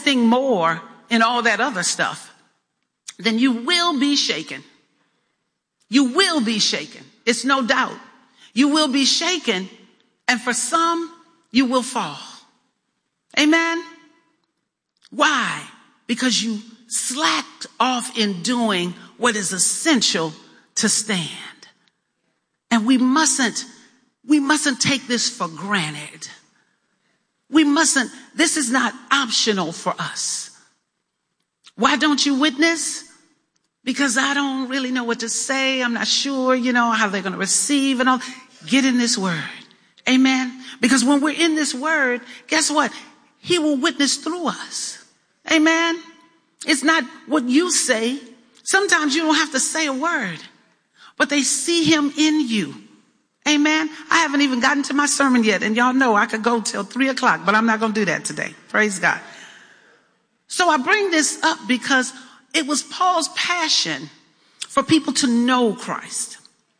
anything more in all that other stuff, then you will be shaken. You will be shaken. It's no doubt. You will be shaken, and for some, you will fall. Amen? Why? Because you slacked off in doing what is essential to stand. And we mustn't take this for granted. This is not optional for us. Why don't you witness? Because I don't really know what to say. I'm not sure, how they're going to receive and all. Get in this word. Amen. Because when we're in this word, guess what? He will witness through us. Amen. It's not what you say. Sometimes you don't have to say a word, but they see him in you. Amen. I haven't even gotten to my sermon yet. And y'all know I could go till 3:00, but I'm not going to do that today. Praise God. So I bring this up because it was Paul's passion for people to know Christ.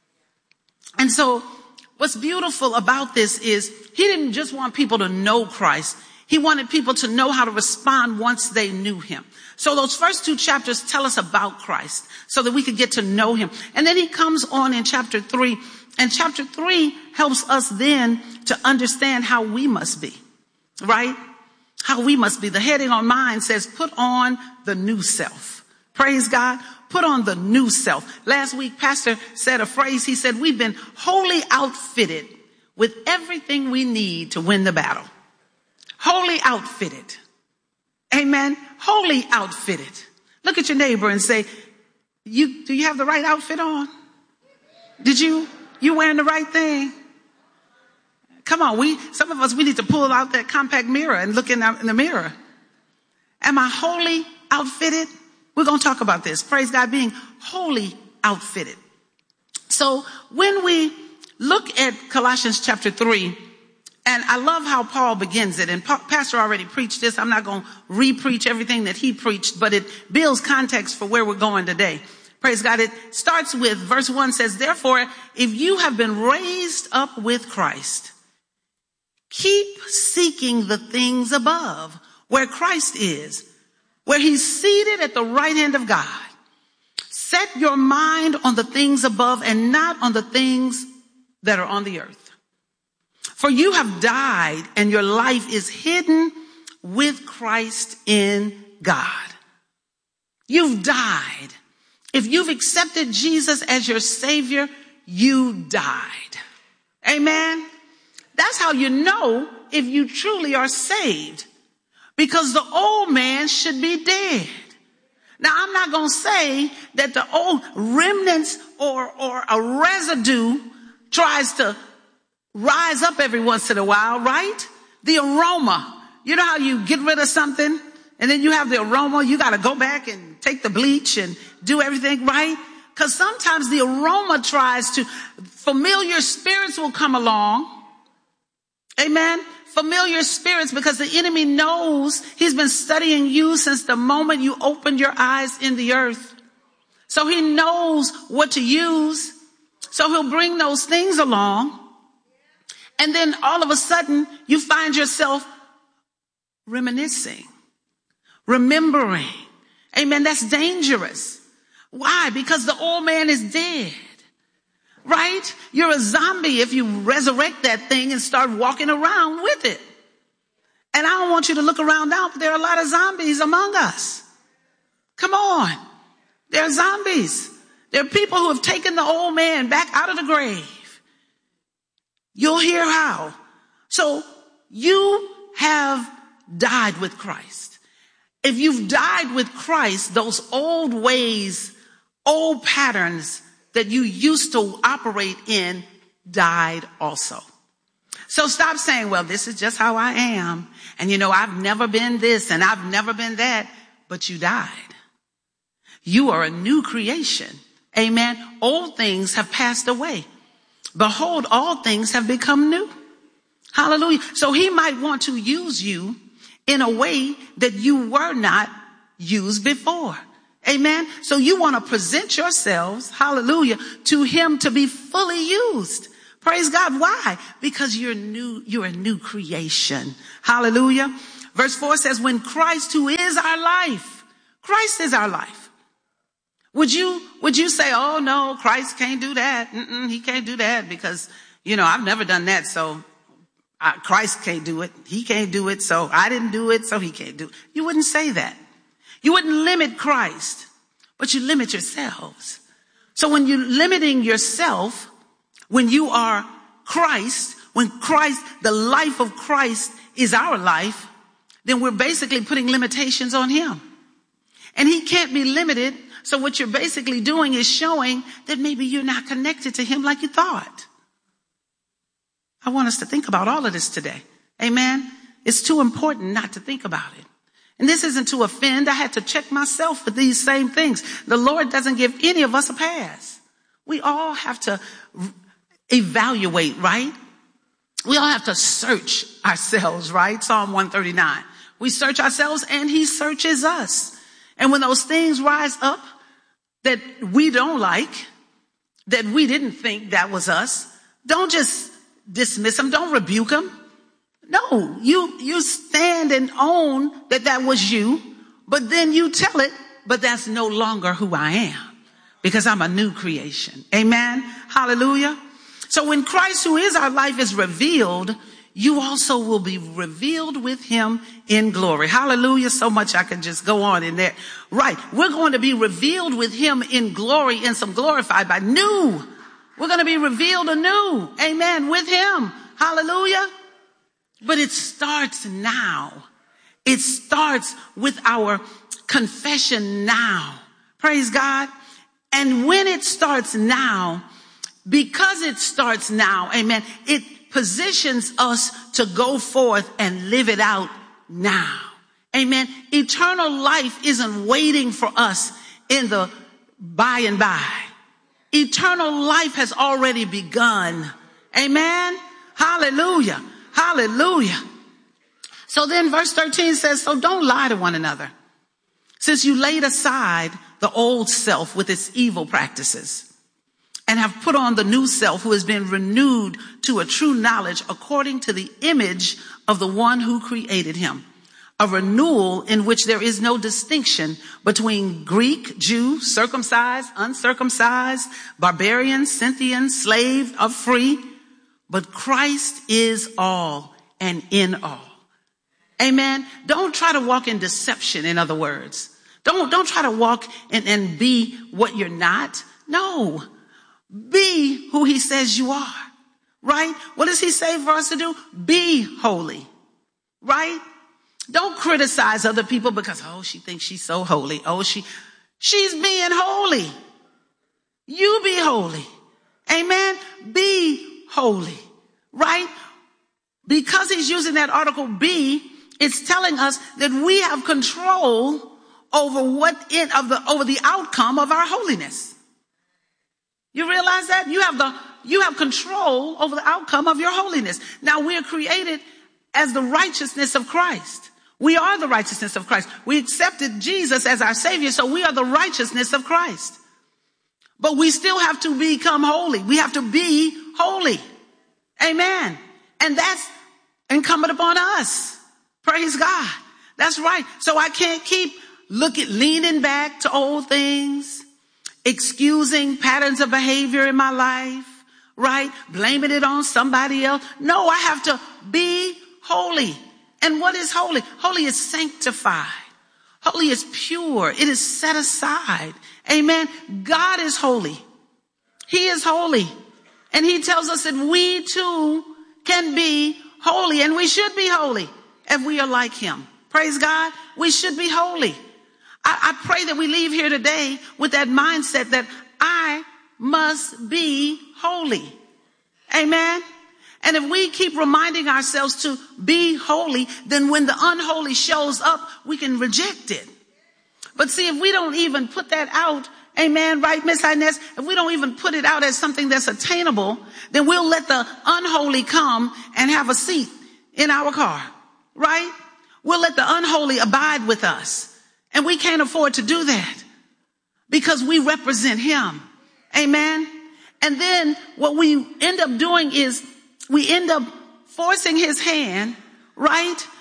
And so what's beautiful about this is he didn't just want people to know Christ. He wanted people to know how to respond once they knew him. So those first 2 chapters tell us about Christ so that we could get to know him. And then he comes on in chapter 3. And chapter 3 helps us then to understand how we must be, right? How we must be. The heading on mine says, put on the new self. Praise God. Put on the new self. Last week, Pastor said a phrase. He said, we've been wholly outfitted with everything we need to win the battle. Wholly outfitted. Amen. Wholly outfitted. Look at your neighbor and say, do you have the right outfit on? You wearing the right thing? Come on. Some of us, we need to pull out that compact mirror and look in the mirror. Am I wholly outfitted? We're going to talk about this. Praise God, being wholly outfitted. So when we look at Colossians chapter 3, and I love how Paul begins it. And Pastor already preached this. I'm not going to re-preach everything that he preached, but it builds context for where we're going today. Praise God. It starts with verse 1 says, therefore, if you have been raised up with Christ, keep seeking the things above where Christ is, where he's seated at the right hand of God. Set your mind on the things above and not on the things that are on the earth. For you have died and your life is hidden with Christ in God. You've died. If you've accepted Jesus as your Savior, you died. Amen. That's how you know if you truly are saved. Because the old man should be dead. Now, I'm not going to say that the old remnants or a residue tries to rise up every once in a while, right? The aroma. You know how you get rid of something and then you have the aroma. You got to go back and take the bleach and do everything, right? Because sometimes the aroma tries to, familiar spirits will come along. Amen. Familiar spirits, because the enemy knows he's been studying you since the moment you opened your eyes in the earth. So he knows what to use. So he'll bring those things along. And then all of a sudden you find yourself reminiscing, remembering. Amen. That's dangerous. Why? Because the old man is dead. Right? You're a zombie if you resurrect that thing and start walking around with it. And I don't want you to look around now, but there are a lot of zombies among us. Come on. There are zombies. There are people who have taken the old man back out of the grave. You'll hear how. So you have died with Christ. If you've died with Christ, those old ways, old patterns that you used to operate in died also. So stop saying, well, this is just how I am. And I've never been this and I've never been that, but you died. You are a new creation. Amen. Old things have passed away. Behold, all things have become new. Hallelujah. So he might want to use you in a way that you were not used before. Amen. So you want to present yourselves, hallelujah, to him to be fully used. Praise God. Why? Because you're new. You're a new creation. Hallelujah. Verse 4 says, when Christ, who is our life, Christ is our life. Would you say, oh no, Christ can't do that. He can't do that because, I've never done that. So Christ can't do it. He can't do it. So I didn't do it. So he can't do it. You wouldn't say that. You wouldn't limit Christ, but you limit yourselves. So when you're limiting yourself, when you are Christ, when Christ, the life of Christ is our life, then we're basically putting limitations on him. And he can't be limited. So what you're basically doing is showing that maybe you're not connected to him like you thought. I want us to think about all of this today. Amen. It's too important not to think about it. And this isn't to offend. I had to check myself for these same things. The Lord doesn't give any of us a pass. We all have to evaluate, right? We all have to search ourselves, right? Psalm 139. We search ourselves and he searches us. And when those things rise up that we don't like, that we didn't think that was us, don't just dismiss them. Don't rebuke them. No, you stand and own that was you, but then you tell it, but that's no longer who I am because I'm a new creation. Amen. Hallelujah. So when Christ, who is our life, is revealed, you also will be revealed with him in glory. Hallelujah. So much I can just go on in there. Right. We're going to be revealed with him in glory and some glorified by new. We're going to be revealed anew. Amen. With him. Hallelujah. But it starts now. It starts with our confession now. Praise God. And when it starts now, because it starts now, amen, it positions us to go forth and live it out now. Amen. Eternal life isn't waiting for us in the by and by. Eternal life has already begun. Amen. Hallelujah. Hallelujah. So then verse 13 says, so don't lie to one another, since you laid aside the old self with its evil practices and have put on the new self, who has been renewed to a true knowledge according to the image of the one who created him. A renewal in which there is no distinction between Greek, Jew, circumcised, uncircumcised, barbarian, Scythian, slave, or free. But Christ is all and in all. Amen. Don't try to walk in deception, in other words. Don't try to walk and be what you're not. No. Be who he says you are. Right? What does he say for us to do? Be holy. Right? Don't criticize other people because, she thinks she's so holy. She's being holy. You be holy. Amen. Be holy. Right? Because he's using that article be, it's telling us that we have control over over the outcome of our holiness. You realize that? You have control over the outcome of your holiness. Now we are created as the righteousness of Christ. We are the righteousness of Christ. We accepted Jesus as our Savior, so we are the righteousness of Christ. But we still have to become holy. We have to be holy. Amen. And that's incumbent upon us. Praise God. That's right. So I can't keep leaning back to old things, excusing patterns of behavior in my life, right? Blaming it on somebody else. No, I have to be holy. And what is holy? Holy is sanctified. Holy is pure. It is set aside. Amen. God is holy. He is holy. And he tells us that we too can be holy, and we should be holy if we are like him. Praise God. We should be holy. I pray that we leave here today with that mindset that I must be holy. Amen. And if we keep reminding ourselves to be holy, then when the unholy shows up, we can reject it. But see, if we don't even put that out, amen, right, Miss Inez? If we don't even put it out as something that's attainable, then we'll let the unholy come and have a seat in our car, right? We'll let the unholy abide with us. And we can't afford to do that because we represent him. Amen. And then what we end up doing is we end up forcing his hand, right?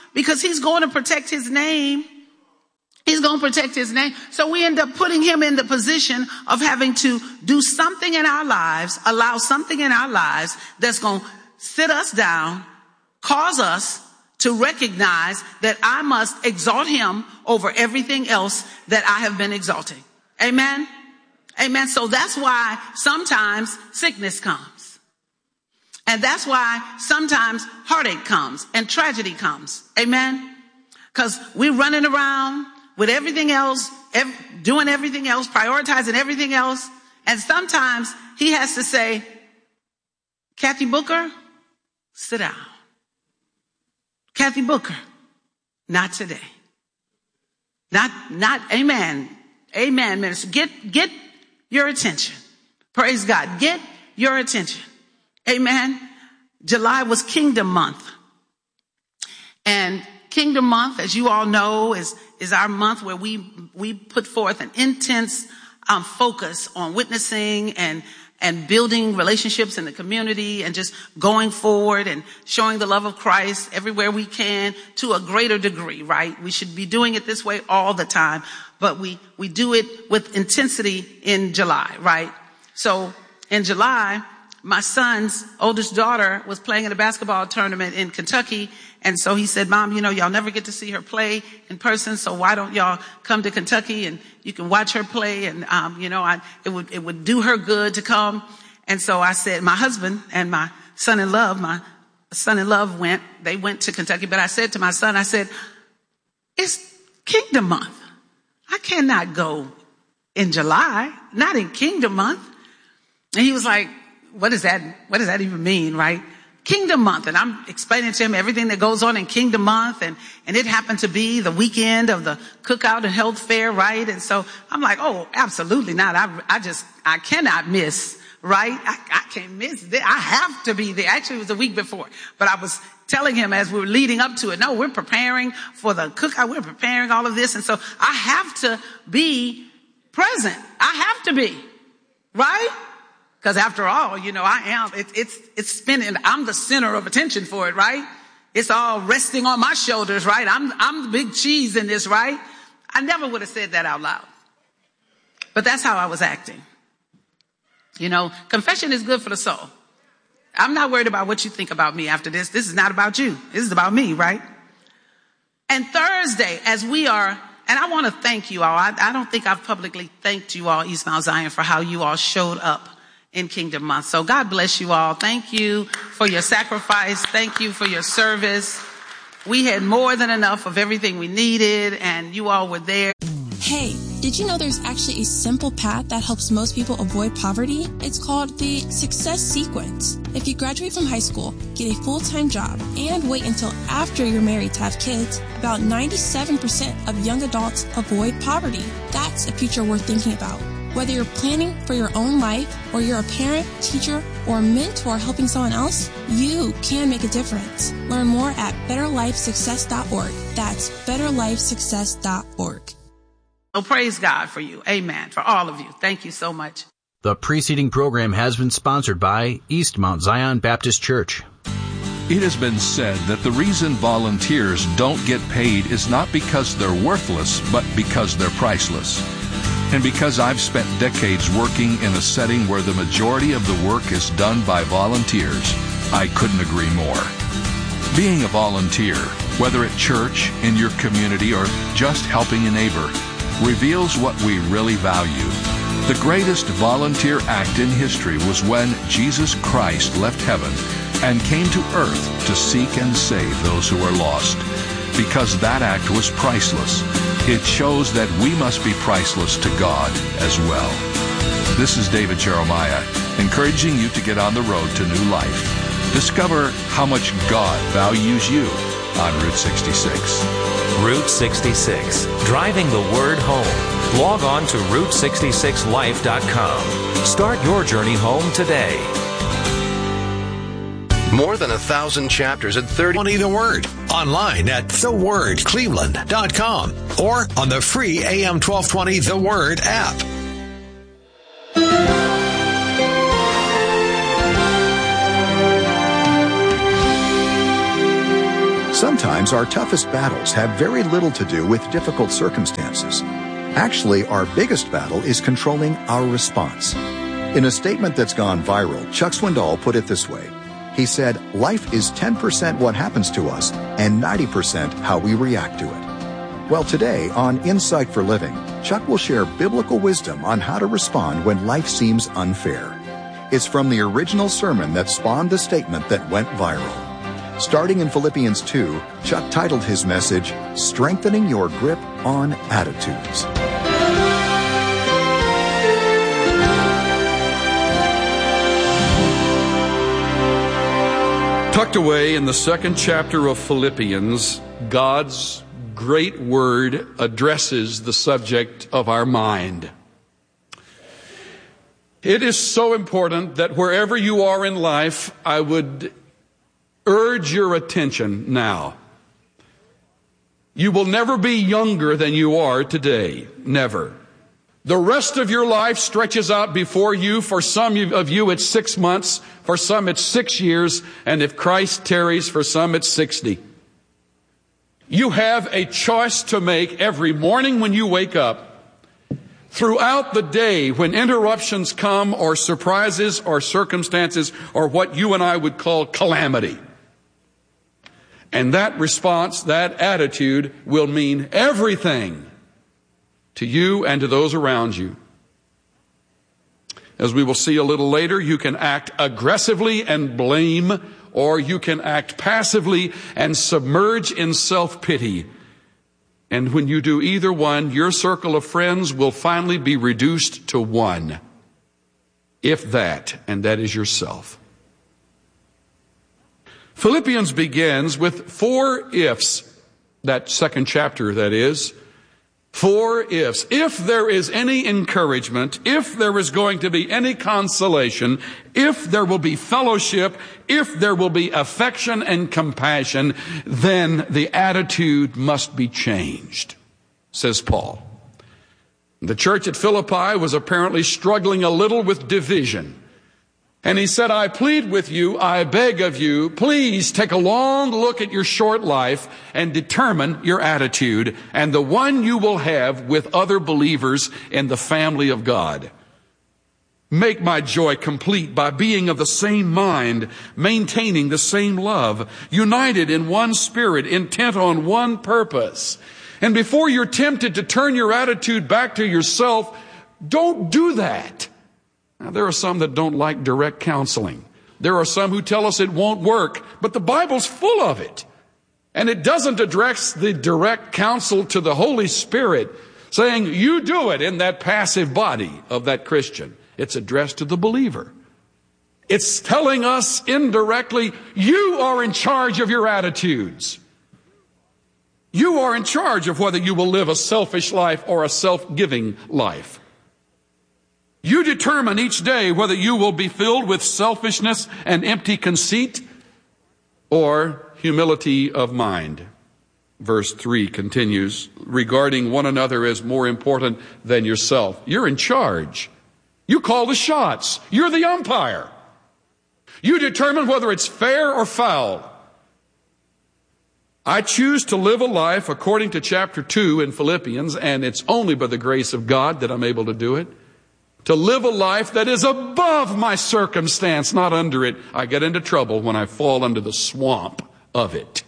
because he's going to protect his name. He's going to protect his name. So we end up putting him in the position of having to do something in our lives, allow something in our lives that's going to sit us down, cause us to recognize that I must exalt him over everything else that I have been exalting. Amen. Amen. So that's why sometimes sickness comes. And that's why sometimes heartache comes and tragedy comes. Amen. Because we're running around with everything else, doing everything else, prioritizing everything else. And sometimes he has to say, Kathy Booker, sit down. Kathy Booker, not today. Not, amen. Amen, minister. Get your attention. Praise God. Get your attention. Amen. July was Kingdom Month. And Kingdom Month, as you all know, is our month where we put forth an intense focus on witnessing and building relationships in the community and just going forward and showing the love of Christ everywhere we can to a greater degree, right? We should be doing it this way all the time, but we do it with intensity in July, right? So in July, my son's oldest daughter was playing in a basketball tournament in Kentucky. And so he said, Mom, y'all never get to see her play in person. So why don't y'all come to Kentucky and you can watch her play? And, it would do her good to come. And so I said, my husband and my son-in-law went to Kentucky. But I said to my son, I said, it's Kingdom Month. I cannot go in July, not in Kingdom Month. And he was like, what does that even mean, right? Kingdom Month. And I'm explaining to him everything that goes on in Kingdom Month. And it happened to be the weekend of the Cookout and Health Fair, right? And so I'm like, oh, absolutely not. I cannot miss, right? I can't miss it. I have to be there. Actually, it was a week before, but I was telling him as we were leading up to it, no, we're preparing for the Cookout. We're preparing all of this. And so I have to be present. I have to be, right? Because after all, I am, it's spinning. I'm the center of attention for it, right? It's all resting on my shoulders, right? I'm the big cheese in this, right? I never would have said that out loud. But that's how I was acting. Confession is good for the soul. I'm not worried about what you think about me after this. This is not about you. This is about me, right? And Thursday, as we are, and I want to thank you all. I don't think I've publicly thanked you all, East Mount Zion, for how you all showed up in Kingdom Month. So God bless you all. Thank you for your sacrifice. Thank you for your service. We had more than enough of everything we needed, and you all were there. Hey, did you know there's actually a simple path that helps most people avoid poverty? It's called the Success Sequence. If you graduate from high school, get a full-time job, and wait until after you're married to have kids, about 97% of young adults avoid poverty. That's a future worth thinking about. Whether you're planning for your own life or you're a parent, teacher, or mentor helping someone else, you can make a difference. Learn more at betterlifesuccess.org. That's betterlifesuccess.org. So praise God for you. Amen. For all of you. Thank you so much. The preceding program has been sponsored by East Mount Zion Baptist Church. It has been said that the reason volunteers don't get paid is not because they're worthless, but because they're priceless. And because I've spent decades working in a setting where the majority of the work is done by volunteers, I couldn't agree more. Being a volunteer, whether at church, in your community, or just helping a neighbor, reveals what we really value. The greatest volunteer act in history was when Jesus Christ left heaven and came to earth to seek and save those who are lost. Because that act was priceless, it shows that we must be priceless to God as well. This is David Jeremiah, encouraging you to get on the road to new life. Discover how much God values you on Route 66. Route 66, driving the word home. Log on to Route66Life.com. Start your journey home today. More than 1,000 chapters at 30. The Word. Online at thewordcleveland.com or on the free AM 1220 The Word app. Sometimes Sometimes our toughest battles have very little to do with difficult circumstances. Actually, our biggest battle is controlling our response. In a statement that's gone viral, Chuck Swindoll put it this way. He said, "Life is 10% what happens to us and 90% how we react to it." Well, today on Insight for Living, Chuck will share biblical wisdom on how to respond when life seems unfair. It's from the original sermon that spawned the statement that went viral. Starting in Philippians 2, Chuck titled his message, "Strengthening Your Grip on Attitudes." Tucked away in the second chapter of Philippians, God's great word addresses the subject of our mind. It is so important that wherever you are in life, I would urge your attention now. You will never be younger than you are today. Never. The rest of your life stretches out before you. For some of you, it's 6 months. For some, it's 6 years. And if Christ tarries, for some, it's 60. You have a choice to make every morning when you wake up. Throughout the day, when interruptions come, or surprises, or circumstances, or what you and I would call calamity. And that response, that attitude, will mean everything to you and to those around you. As we will see a little later, you can act aggressively and blame, or you can act passively and submerge in self-pity. And when you do either one, your circle of friends will finally be reduced to one, if that, and that is yourself. Philippians begins with 4 ifs, that second chapter, that is. 4 ifs. If there is any encouragement, if there is going to be any consolation, if there will be fellowship, if there will be affection and compassion, then the attitude must be changed, says Paul. The church at Philippi was apparently struggling a little with division. And he said, "I plead with you, I beg of you, please take a long look at your short life and determine your attitude and the one you will have with other believers in the family of God. Make my joy complete by being of the same mind, maintaining the same love, united in one spirit, intent on one purpose." And before you're tempted to turn your attitude back to yourself, don't do that. Now, there are some that don't like direct counseling. There are some who tell us it won't work, but the Bible's full of it. And it doesn't address the direct counsel to the Holy Spirit, saying, you do it in that passive body of that Christian. It's addressed to the believer. It's telling us indirectly, you are in charge of your attitudes. You are in charge of whether you will live a selfish life or a self-giving life. You determine each day whether you will be filled with selfishness and empty conceit or humility of mind. Verse 3 continues, regarding one another as more important than yourself. You're in charge. You call the shots. You're the umpire. You determine whether it's fair or foul. I choose to live a life according to chapter 2 in Philippians, and it's only by the grace of God that I'm able to do it. To live a life that is above my circumstance, not under it. I get into trouble when I fall under the swamp of it.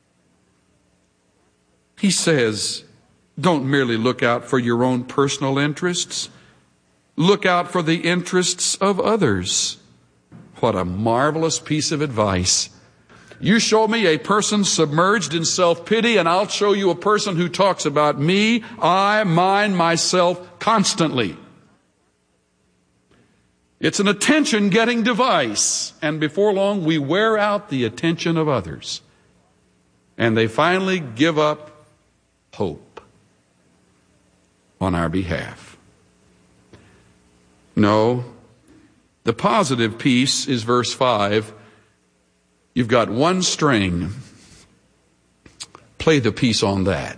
He says, don't merely look out for your own personal interests. Look out for the interests of others. What a marvelous piece of advice. You show me a person submerged in self-pity, and I'll show you a person who talks about me, I, mine, myself constantly. It's an attention-getting device, and before long we wear out the attention of others. And they finally give up hope on our behalf. No, the positive piece is verse 5. You've got one string. Play the piece on that.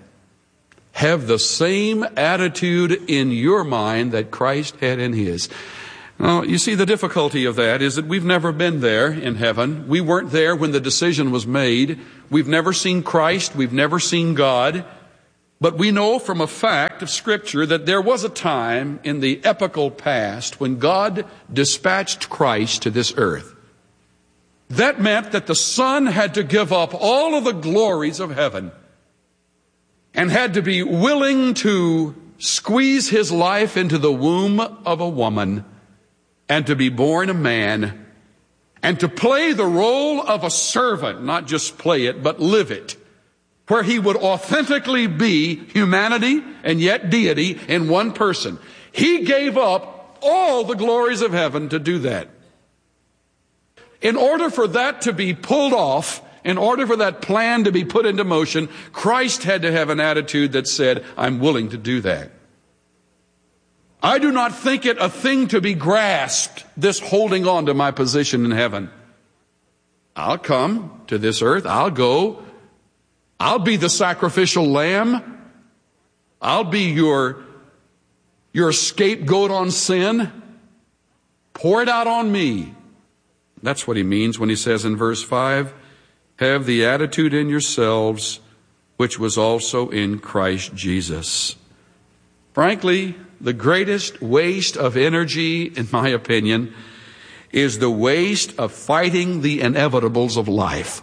Have the same attitude in your mind that Christ had in his. Now, you see, the difficulty of that is that we've never been there in heaven. We weren't there when the decision was made. We've never seen Christ. We've never seen God. But we know from a fact of Scripture that there was a time in the epochal past when God dispatched Christ to this earth. That meant that the Son had to give up all of the glories of heaven and had to be willing to squeeze his life into the womb of a woman and to be born a man and to play the role of a servant, not just play it, but live it, where he would authentically be humanity and yet deity in one person. He gave up all the glories of heaven to do that. In order for that to be pulled off, in order for that plan to be put into motion, Christ had to have an attitude that said, I'm willing to do that. I do not think it a thing to be grasped, this holding on to my position in heaven. I'll come to this earth. I'll go. I'll be the sacrificial lamb. I'll be your scapegoat on sin. Pour it out on me. That's what he means when he says in verse 5, have the attitude in yourselves, which was also in Christ Jesus. Frankly, the greatest waste of energy, in my opinion, is the waste of fighting the inevitables of life.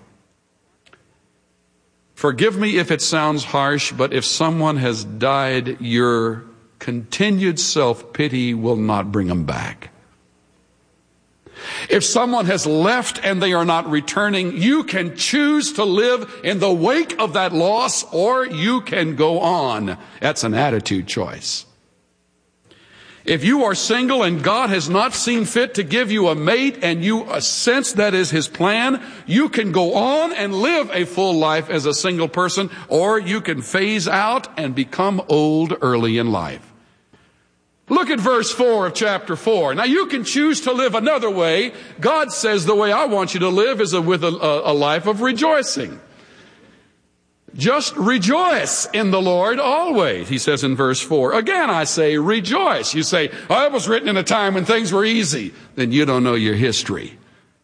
Forgive me if it sounds harsh, but if someone has died, your continued self-pity will not bring them back. If someone has left and they are not returning, you can choose to live in the wake of that loss, or you can go on. That's an attitude choice. If you are single and God has not seen fit to give you a mate and you sense that is his plan, you can go on and live a full life as a single person, or you can phase out and become old early in life. Look at verse 4 of chapter 4. Now you can choose to live another way. God says the way I want you to live is with a life of rejoicing. Just rejoice in the Lord always, he says in verse 4. Again, I say rejoice. You say, oh, it was written in a time when things were easy. Then you don't know your history.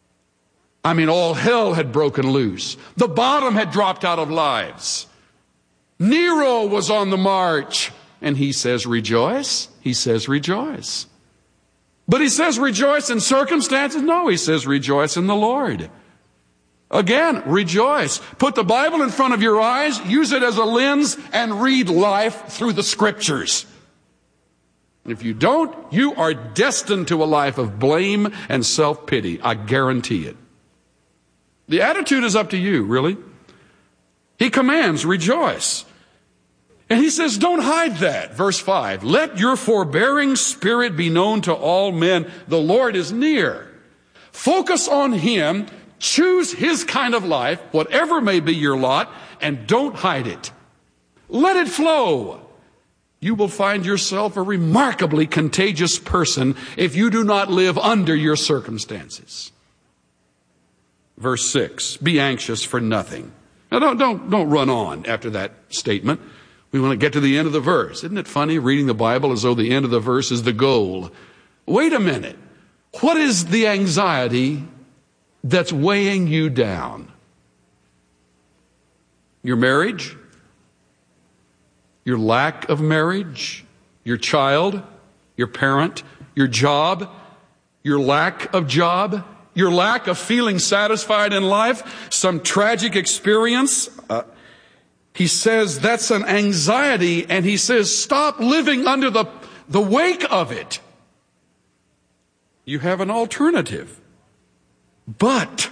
I mean, all hell had broken loose. The bottom had dropped out of lives. Nero was on the march. And he says rejoice. He says rejoice. But he says rejoice in circumstances? No, he says rejoice in the Lord. Again, rejoice. Put the Bible in front of your eyes, use it as a lens, and read life through the Scriptures. If you don't, you are destined to a life of blame and self-pity. I guarantee it. The attitude is up to you, really. He commands, rejoice. And he says, don't hide that. Verse 5, let your forbearing spirit be known to all men. The Lord is near. Focus on him. Choose his kind of life, whatever may be your lot, and don't hide it. Let it flow. You will find yourself a remarkably contagious person if you do not live under your circumstances. Verse 6, be anxious for nothing. Now don't run on after that statement. We want to get to the end of the verse. Isn't it funny reading the Bible as though the end of the verse is the goal? Wait a minute. What is the anxiety that's weighing you down? Your marriage? Your lack of marriage? Your child? Your parent? Your job? Your lack of job? Your lack of feeling satisfied in life? Some tragic experience? He says that's an anxiety, and he says stop living under the wake of it. You have an alternative. But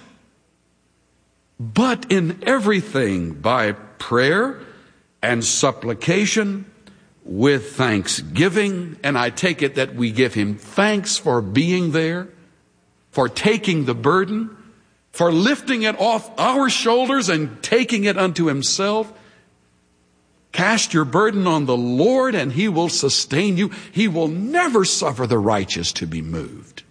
in everything by prayer and supplication with thanksgiving, and I take it that we give him thanks for being there, for taking the burden, for lifting it off our shoulders and taking it unto himself. Cast your burden on the Lord and he will sustain you. He will never suffer the righteous to be moved.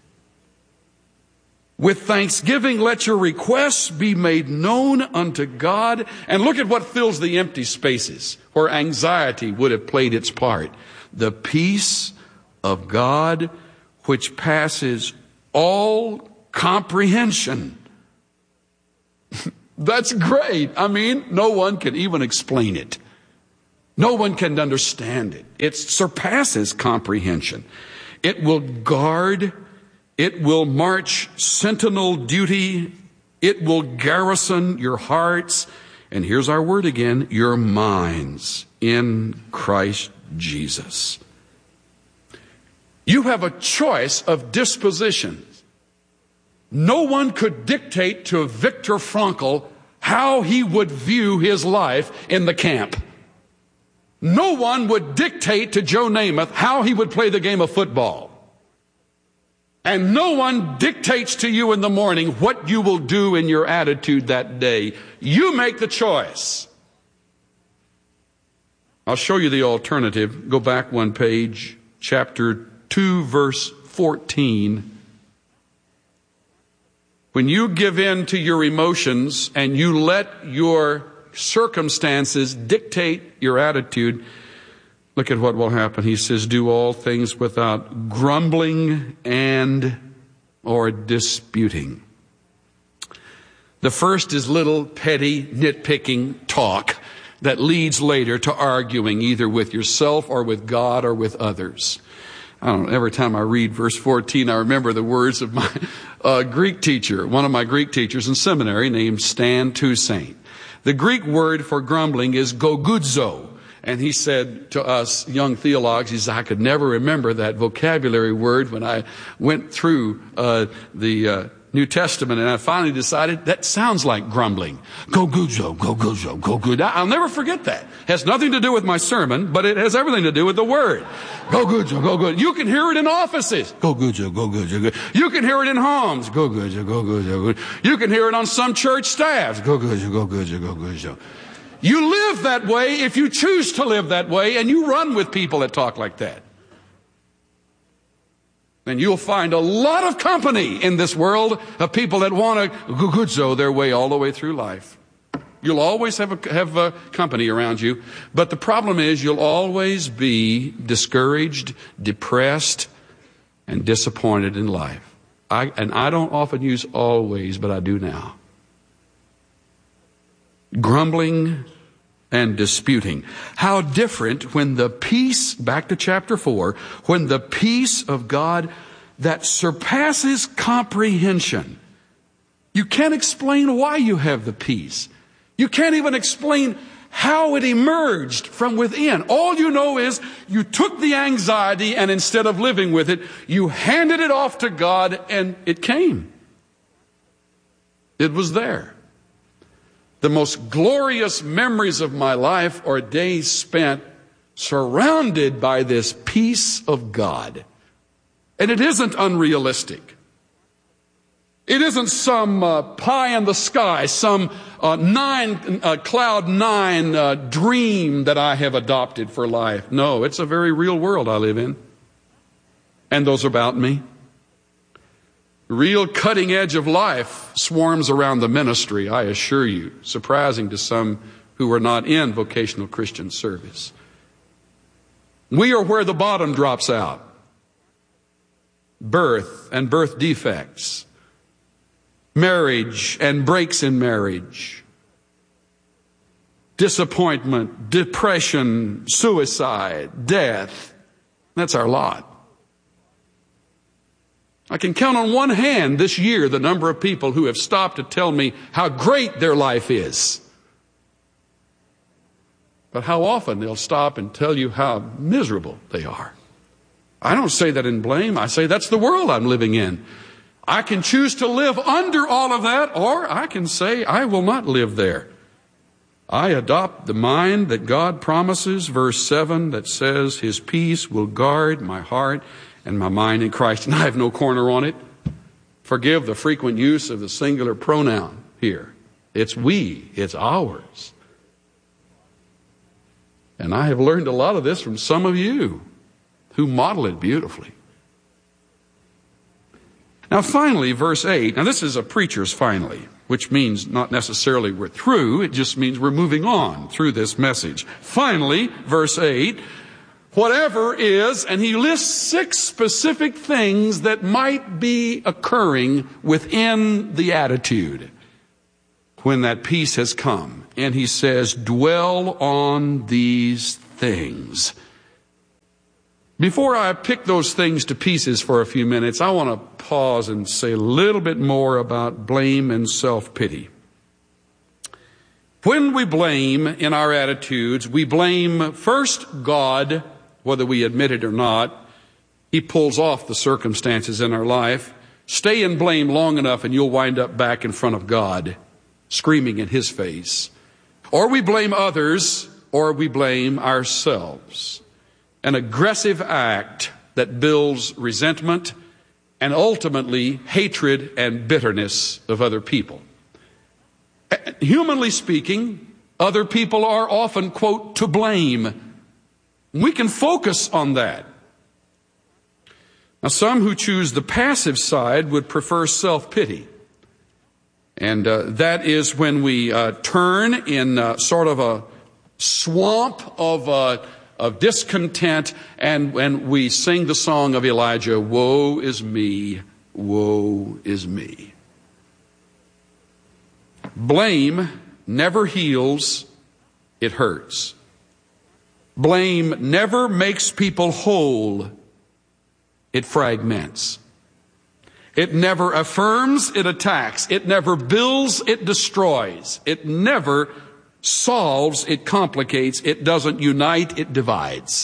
With thanksgiving, let your requests be made known unto God. And look at what fills the empty spaces where anxiety would have played its part. The peace of God, which passes all comprehension. That's great. I mean, no one can even explain it. No one can understand it. It surpasses comprehension. It will guard. It will march sentinel duty. It will garrison your hearts. And here's our word again, your minds in Christ Jesus. You have a choice of disposition. No one could dictate to Viktor Frankl how he would view his life in the camp. No one would dictate to Joe Namath how he would play the game of football. And no one dictates to you in the morning what you will do in your attitude that day. You make the choice. I'll show you the alternative. Go back one page, chapter 2, verse 14. When you give in to your emotions and you let your circumstances dictate your attitude, look at what will happen. He says, do all things without grumbling and or disputing. The first is little petty nitpicking talk that leads later to arguing either with yourself or with God or with others. I don't know, every time I read verse 14, I remember the words of my Greek teacher, one of my Greek teachers in seminary named Stan Toussaint. The Greek word for grumbling is gogudzo. And he said to us young theologues, he said, I could never remember that vocabulary word when I went through the New Testament. And I finally decided that sounds like grumbling. Gogudzo, gogudzo, gogudzo. I'll never forget that. It has nothing to do with my sermon, but it has everything to do with the word. Gogudzo, gogudzo. You can hear it in offices. Gogudzo, gogudzo. You can hear it in homes. Gogudzo, gogudzo. You can hear it on some church staffs. Gogudzo, gogudzo, gogudzo. You live that way if you choose to live that way, and you run with people that talk like that. And you'll find a lot of company in this world of people that want to gogudzo their way all the way through life. You'll always have a company around you, but the problem is you'll always be discouraged, depressed, and disappointed in life. I don't often use always, but I do now. Grumbling and disputing. How different when the peace, back to chapter 4, when the peace of God that surpasses comprehension. You can't explain why you have the peace. You can't even explain how it emerged from within. All you know is you took the anxiety and instead of living with it, you handed it off to God and it came. It was there. The most glorious memories of my life are days spent surrounded by this peace of God. And it isn't unrealistic. It isn't some pie in the sky, some cloud nine dream that I have adopted for life. No, it's a very real world I live in. And those about me. Real cutting edge of life swarms around the ministry, I assure you, surprising to some who are not in vocational Christian service. We are where the bottom drops out. Birth and birth defects. Marriage and breaks in marriage. Disappointment, depression, suicide, death. That's our lot. I can count on one hand this year the number of people who have stopped to tell me how great their life is. But how often they'll stop and tell you how miserable they are. I don't say that in blame. I say that's the world I'm living in. I can choose to live under all of that, or I can say I will not live there. I adopt the mind that God promises, verse 7, that says His peace will guard my heart and my mind in Christ. And I have no corner on it. Forgive the frequent use of the singular pronoun here. It's we. It's ours. And I have learned a lot of this from some of you who model it beautifully. Now finally, verse 8. Now this is a preacher's finally, which means not necessarily we're through. It just means we're moving on through this message. Finally, verse 8. whatever is, and he lists 6 specific things that might be occurring within the attitude when that peace has come. And he says, dwell on these things. Before I pick those things to pieces for a few minutes, I want to pause and say a little bit more about blame and self-pity. When we blame in our attitudes, we blame first God, whether we admit it or not. He pulls off the circumstances in our life. Stay in blame long enough and you'll wind up back in front of God, screaming in His face. Or we blame others, or we blame ourselves. An aggressive act that builds resentment and ultimately hatred and bitterness of other people. Humanly speaking, other people are often, quote, to blame. We can focus on that. Now, some who choose the passive side would prefer self-pity. And that is when we turn in sort of a swamp of discontent, and when we sing the song of Elijah, woe is me, woe is me. Blame never heals, it hurts. Blame never makes people whole, it fragments. It never affirms, it attacks. It never builds, it destroys. It never solves, it complicates. It doesn't unite, it divides.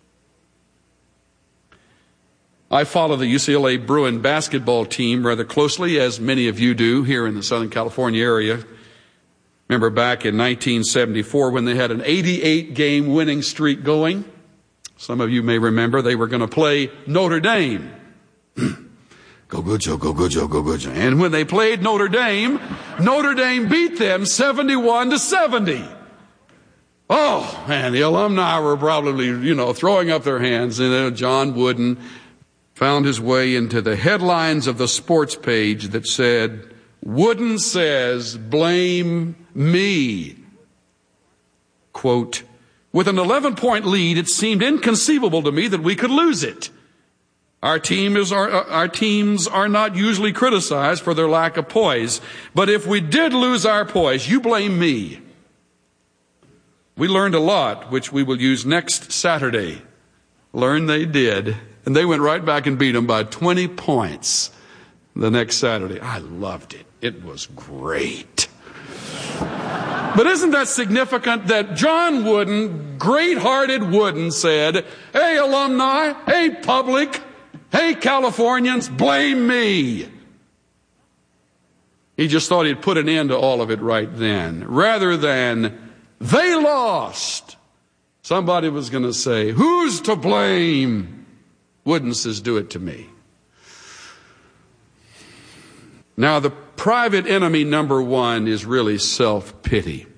I follow the UCLA Bruin basketball team rather closely, as many of you do here in the Southern California area. Remember back in 1974 when they had an 88-game winning streak going? Some of you may remember they were going to play Notre Dame. Go good, Joe, go good, Joe, go good, Joe. And when they played Notre Dame beat them 71-70. Oh, man, the alumni were probably, throwing up their hands. And John Wooden found his way into the headlines of the sports page that said, Wooden says, blame me. Quote, with an 11-point lead, it seemed inconceivable to me that we could lose it. Our teams are not usually criticized for their lack of poise. But if we did lose our poise, you blame me. We learned a lot, which we will use next Saturday. Learn they did. And they went right back and beat them by 20 points the next Saturday. I loved it. It was great. But isn't that significant that John Wooden, great-hearted Wooden, said, hey, alumni, hey, public, hey, Californians, blame me. He just thought he'd put an end to all of it right then. Rather than, they lost. Somebody was going to say, who's to blame? Wooden says, do it to me. Now, the private enemy number 1 is really self-pity.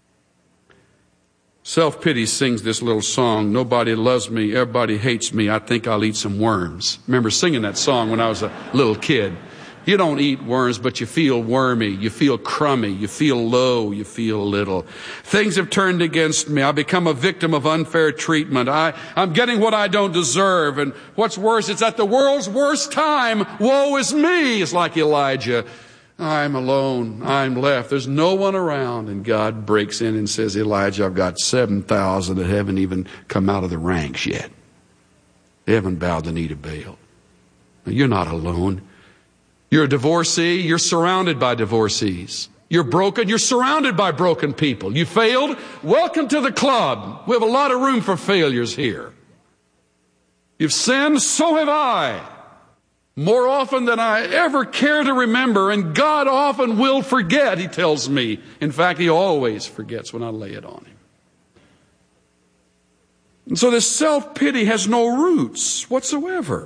Self-pity sings this little song, nobody loves me, everybody hates me, I think I'll eat some worms. Remember singing that song when I was a little kid. You don't eat worms, but you feel wormy, you feel crummy, you feel low, you feel little. Things have turned against me. I become a victim of unfair treatment. I'm getting what I don't deserve. And what's worse, it's at the world's worst time. Woe is me. It's like Elijah. I'm alone. I'm left. There's no one around. And God breaks in and says, Elijah, I've got 7,000 that haven't even come out of the ranks yet. They haven't bowed the knee to Baal. Now, you're not alone. You're a divorcee. You're surrounded by divorcees. You're broken. You're surrounded by broken people. You failed. Welcome to the club. We have a lot of room for failures here. You've sinned. So have I. More often than I ever care to remember. And God often will forget, he tells me. In fact, he always forgets when I lay it on him. And so this self-pity has no roots whatsoever.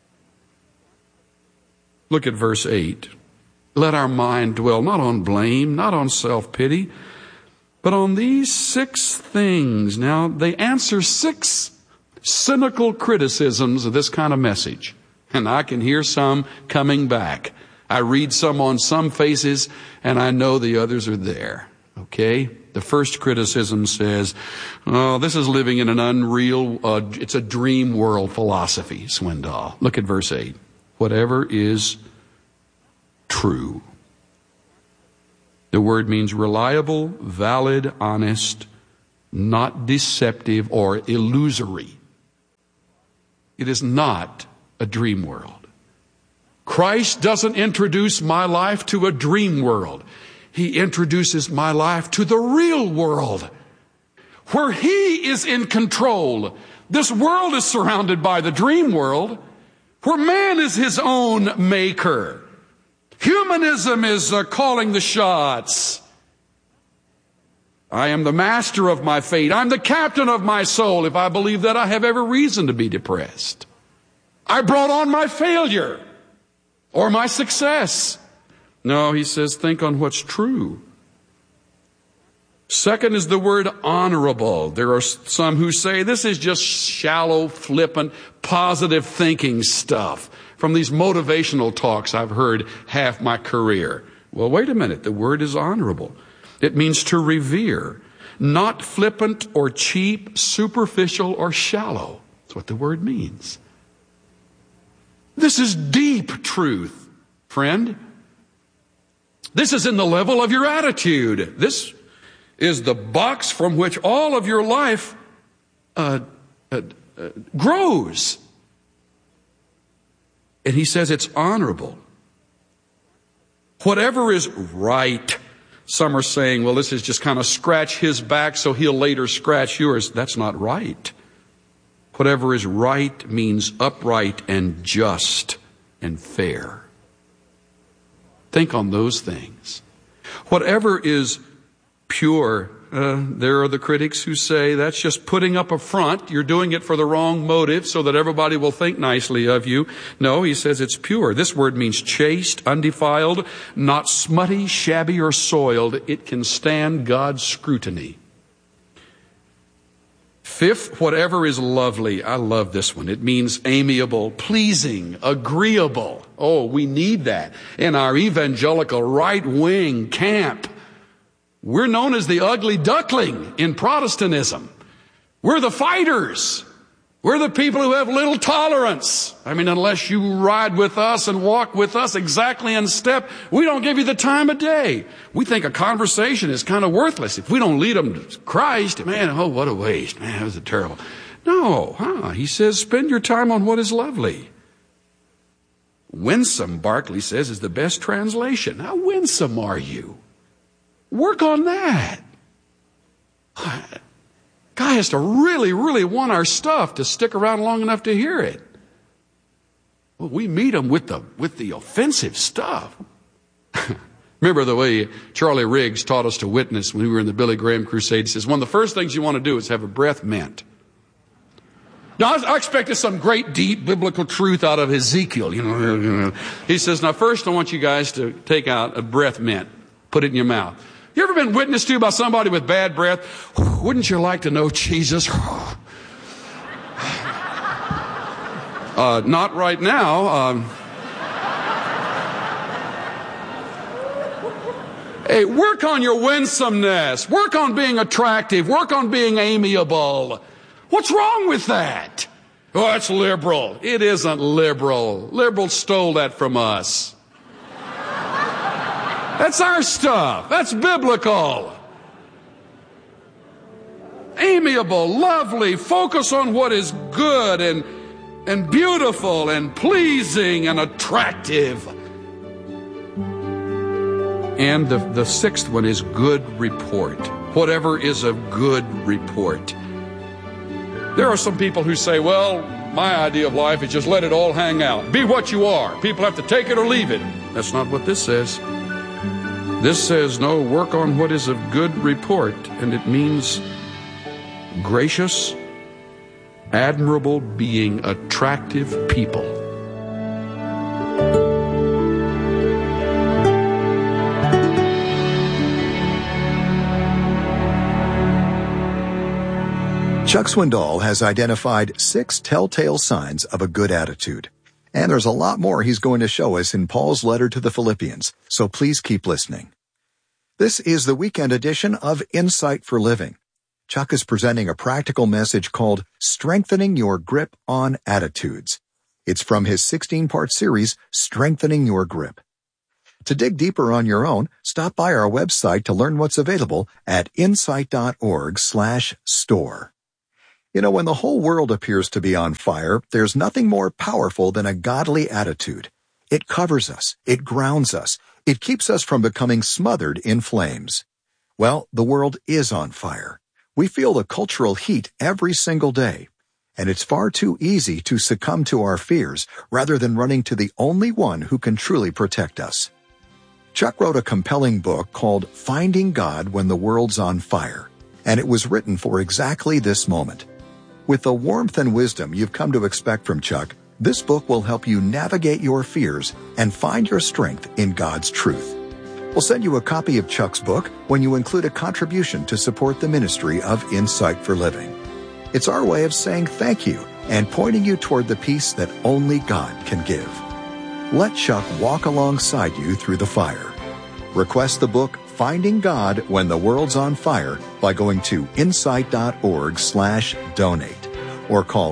Look at verse 8. Let our mind dwell not on blame, not on self-pity, but on these 6 things. Now, they answer 6 cynical criticisms of this kind of message. And I can hear some coming back. I read some on some faces, and I know the others are there. Okay? The first criticism says, oh, this is living in an unreal, it's a dream world philosophy, Swindoll. Look at verse 8. Whatever is true. The word means reliable, valid, honest, not deceptive or illusory. It is not a dream world. Christ doesn't introduce my life to a dream world. He introduces my life to the real world, where He is in control. This world is surrounded by the dream world, where man is his own maker. Humanism is calling the shots. I am the master of my fate. I'm the captain of my soul. If I believe that, I have every reason to be depressed. I brought on my failure or my success. No, he says, think on what's true. Second is the word honorable. There are some who say this is just shallow, flippant, positive thinking stuff from these motivational talks I've heard half my career. Well, wait a minute. The word is honorable. It means to revere, not flippant or cheap, superficial or shallow. That's what the word means. This is deep truth, friend. This is in the level of your attitude. This is the box from which all of your life grows. And he says it's honorable. Whatever is right. Some are saying, well, this is just kind of scratch his back so he'll later scratch yours. That's not right. Whatever is right means upright and just and fair. Think on those things. Whatever is pure, there are the critics who say that's just putting up a front. You're doing it for the wrong motive so that everybody will think nicely of you. No, he says it's pure. This word means chaste, undefiled, not smutty, shabby, or soiled. It can stand God's scrutiny. Fifth, whatever is lovely. I love this one. It means amiable, pleasing, agreeable. Oh, we need that in our evangelical right-wing camp. We're known as the ugly duckling in Protestantism. We're the fighters. We're the people who have little tolerance. I mean, unless you ride with us and walk with us exactly in step, we don't give you the time of day. We think a conversation is kind of worthless. If we don't lead them to Christ, man, oh, what a waste. Man, that was terrible. No, he says, spend your time on what is lovely. Winsome, Barclay says, is the best translation. How winsome are you? Work on that. Guy has to really, really want our stuff to stick around long enough to hear it. Well, we meet them with the offensive stuff. Remember the way Charlie Riggs taught us to witness when we were in the Billy Graham crusade. He says, one of the first things you want to do is have a breath mint. Now, I expected some great, deep biblical truth out of Ezekiel. He says, now first I want you guys to take out a breath mint. Put it in your mouth. You ever been witnessed to by somebody with bad breath? Wouldn't you like to know Jesus? Not right now. Hey, work on your winsomeness. Work on being attractive. Work on being amiable. What's wrong with that? Oh, it's liberal. It isn't liberal. Liberals stole that from us. That's our stuff. That's biblical. Amiable, lovely, focus on what is good and beautiful and pleasing and attractive. And the sixth one is good report. Whatever is of good report. There are some people who say, well, my idea of life is just let it all hang out. Be what you are. People have to take it or leave it. That's not what this says. This says, no, work on what is of good report, and it means gracious, admirable being, attractive people. Chuck Swindoll has identified 6 telltale signs of a good attitude. And there's a lot more he's going to show us in Paul's letter to the Philippians, so please keep listening. This is the weekend edition of Insight for Living. Chuck is presenting a practical message called Strengthening Your Grip on Attitudes. It's from his 16-part series, Strengthening Your Grip. To dig deeper on your own, stop by our website to learn what's available at insight.org/store. You know, when the whole world appears to be on fire, there's nothing more powerful than a godly attitude. It covers us. It grounds us. It keeps us from becoming smothered in flames. Well, the world is on fire. We feel the cultural heat every single day. And it's far too easy to succumb to our fears rather than running to the only one who can truly protect us. Chuck wrote a compelling book called Finding God When the World's on Fire, and it was written for exactly this moment. With the warmth and wisdom you've come to expect from Chuck, this book will help you navigate your fears and find your strength in God's truth. We'll send you a copy of Chuck's book when you include a contribution to support the ministry of Insight for Living. It's our way of saying thank you and pointing you toward the peace that only God can give. Let Chuck walk alongside you through the fire. Request the book Finding God When the World's on Fire by going to insight.org/donate or call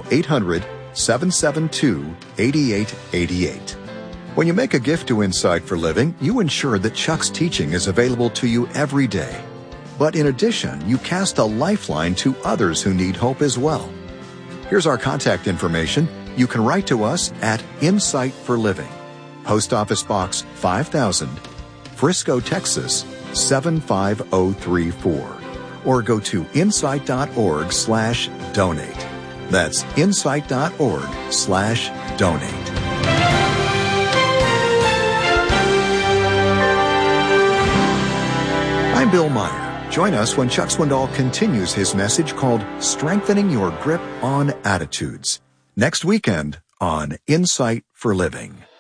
800-772-8888. When you make a gift to Insight for Living, you ensure that Chuck's teaching is available to you every day. But in addition, you cast a lifeline to others who need hope as well. Here's our contact information. You can write to us at Insight for Living, Post Office Box 5000, Frisco, Texas 75034, or go to insight.org/donate. That's insight.org/donate. I'm Bill Meyer. Join us when Chuck Swindoll continues his message called Strengthening Your Grip on Attitudes, next weekend on Insight for Living.